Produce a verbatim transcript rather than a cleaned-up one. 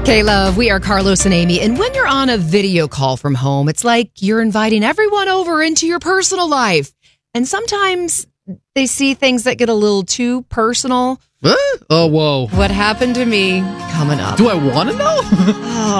K-Love, we are Carlos and Amy. And when you're on a video call from home, it's like you're inviting everyone over into your personal life. And sometimes they see things that get a little too personal. Huh? Oh, whoa. What happened to me coming up. Do I want to know?